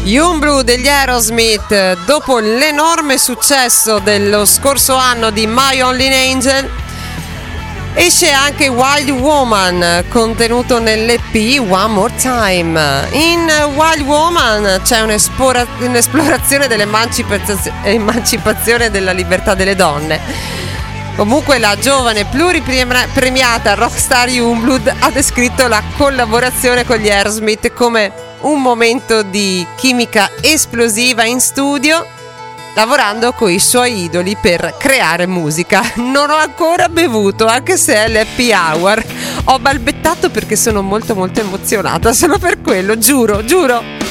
Youngblood degli Aerosmith, dopo l'enorme successo dello scorso anno di My Only Angel, esce anche Wild Woman, contenuto nell'EP One More Time. In Wild Woman c'è un'esplorazione dell'emancipazione della libertà delle donne. Comunque la giovane pluripremiata rockstar Youngblood ha descritto la collaborazione con gli Aerosmith come un momento di chimica esplosiva in studio, lavorando con i suoi idoli per creare musica. Non ho ancora bevuto, anche se è l'happy hour. Ho balbettato perché sono molto emozionata, solo per quello, giuro.